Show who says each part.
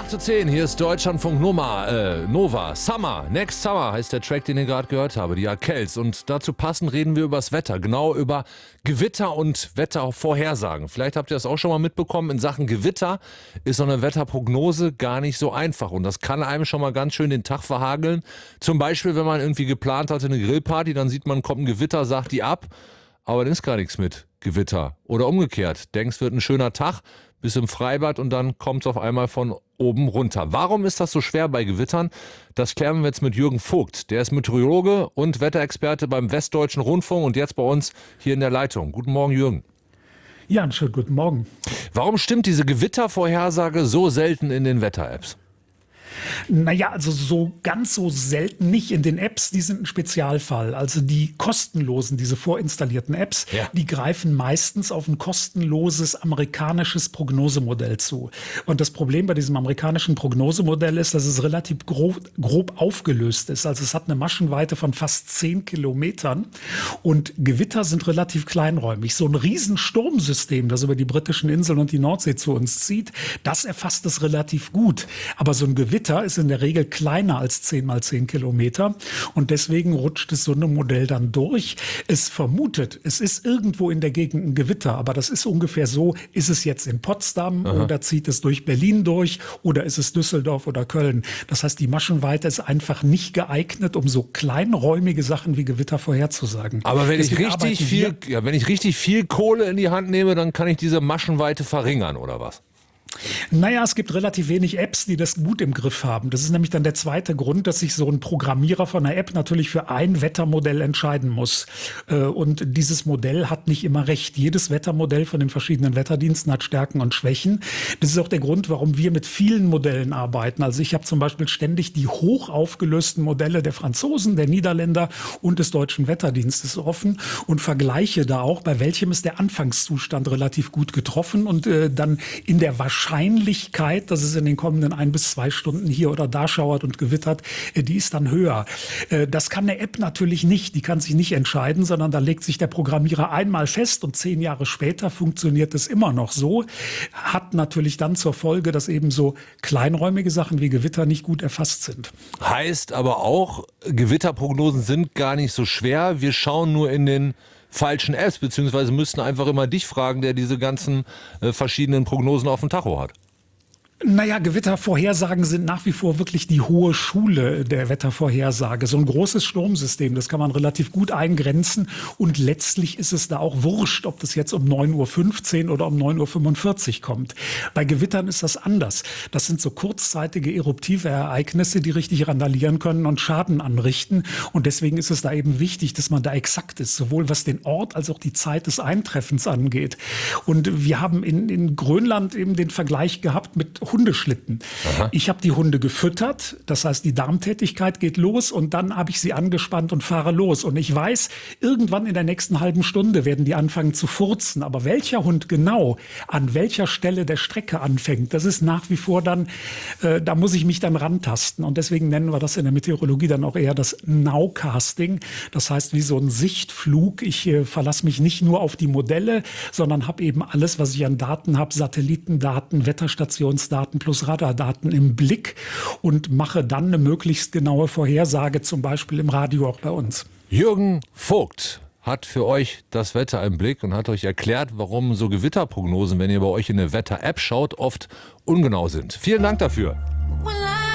Speaker 1: 8:10 Uhr, hier ist Deutschlandfunk Nova. Summer, Next Summer heißt der Track, den ihr gerade gehört habt, die Arkells. Und dazu passend reden wir über das Wetter, genau über Gewitter und Wettervorhersagen. Vielleicht habt ihr das auch schon mal mitbekommen, in Sachen Gewitter ist so eine Wetterprognose gar nicht so einfach. Und das kann einem schon mal ganz schön den Tag verhageln. Zum Beispiel, wenn man irgendwie geplant hatte, eine Grillparty, dann sieht man, kommt ein Gewitter, sagt die ab. Aber dann ist gar nichts mit Gewitter. Oder umgekehrt, denkst, wird ein schöner Tag, bist im Freibad und dann kommt es auf einmal von oben runter. Warum ist das so schwer bei Gewittern? Das klären wir jetzt mit Jürgen Vogt. Der ist Meteorologe und Wetterexperte beim Westdeutschen Rundfunk und jetzt bei uns hier in der Leitung. Guten Morgen, Jürgen.
Speaker 2: Ja, einen schönen guten Morgen.
Speaker 1: Warum stimmt diese Gewittervorhersage so selten in den Wetter-Apps?
Speaker 2: Naja, also so ganz so selten nicht in den Apps, die sind ein Spezialfall. Also die kostenlosen, diese vorinstallierten Apps, Die greifen meistens auf ein kostenloses amerikanisches Prognosemodell zu. Und das Problem bei diesem amerikanischen Prognosemodell ist, dass es relativ grob aufgelöst ist. Also es hat eine Maschenweite von fast 10 Kilometern und Gewitter sind relativ kleinräumig. So ein Riesensturmsystem, das über die britischen Inseln und die Nordsee zu uns zieht, das erfasst es relativ gut. Aber so ein Gewitter ist in der Regel kleiner als 10 mal 10 Kilometer und deswegen rutscht es so ein Modell dann durch. Es vermutet, es ist irgendwo in der Gegend ein Gewitter, aber das ist ungefähr so, ist es jetzt in Potsdam oder zieht es durch Berlin durch oder ist es Düsseldorf oder Köln. Das heißt, die Maschenweite ist einfach nicht geeignet, um so kleinräumige Sachen wie Gewitter vorherzusagen.
Speaker 1: Aber wenn ich richtig viel Kohle in die Hand nehme, dann kann ich diese Maschenweite verringern, oder was?
Speaker 2: Naja, es gibt relativ wenig Apps, die das gut im Griff haben. Das ist nämlich dann der zweite Grund, dass sich so ein Programmierer von einer App natürlich für ein Wettermodell entscheiden muss. Und dieses Modell hat nicht immer recht. Jedes Wettermodell von den verschiedenen Wetterdiensten hat Stärken und Schwächen. Das ist auch der Grund, warum wir mit vielen Modellen arbeiten. Also ich habe zum Beispiel ständig die hoch aufgelösten Modelle der Franzosen, der Niederländer und des deutschen Wetterdienstes offen und vergleiche da auch, bei welchem ist der Anfangszustand relativ gut getroffen und dann in der Wahrscheinlichkeit, dass es in den kommenden 1 bis 2 Stunden hier oder da schauert und gewittert, die ist dann höher. Das kann eine App natürlich nicht. Die kann sich nicht entscheiden, sondern da legt sich der Programmierer einmal fest und 10 Jahre später funktioniert es immer noch so. Hat natürlich dann zur Folge, dass eben so kleinräumige Sachen wie Gewitter nicht gut erfasst sind.
Speaker 1: Heißt aber auch, Gewitterprognosen sind gar nicht so schwer. Wir schauen nur in den falschen Apps, beziehungsweise müssten einfach immer dich fragen, der diese ganzen verschiedenen Prognosen auf dem Tacho hat.
Speaker 2: Naja, Gewittervorhersagen sind nach wie vor wirklich die hohe Schule der Wettervorhersage. So ein großes Sturmsystem, das kann man relativ gut eingrenzen und letztlich ist es da auch wurscht, ob das jetzt um 9:15 Uhr oder um 9:45 Uhr kommt. Bei Gewittern ist das anders. Das sind so kurzzeitige eruptive Ereignisse, die richtig randalieren können und Schaden anrichten und deswegen ist es da eben wichtig, dass man da exakt ist, sowohl was den Ort als auch die Zeit des Eintreffens angeht. Und wir haben in Grönland eben den Vergleich gehabt mit Hundeschlitten. Aha. Ich habe die Hunde gefüttert, das heißt, die Darmtätigkeit geht los und dann habe ich sie angespannt und fahre los. Und ich weiß, irgendwann in der nächsten halben Stunde werden die anfangen zu furzen. Aber welcher Hund genau an welcher Stelle der Strecke anfängt, das ist nach wie vor dann, da muss ich mich dann rantasten. Und deswegen nennen wir das in der Meteorologie dann auch eher das Nowcasting. Das heißt, wie so ein Sichtflug. Ich verlasse mich nicht nur auf die Modelle, sondern habe eben alles, was ich an Daten habe, Satellitendaten, Wetterstationsdaten, plus Radardaten im Blick und mache dann eine möglichst genaue Vorhersage, zum Beispiel im Radio auch bei uns.
Speaker 1: Jürgen Vogt hat für euch das Wetter im Blick und hat euch erklärt, warum so Gewitterprognosen, wenn ihr bei euch in eine Wetter-App schaut, oft ungenau sind. Vielen Dank dafür.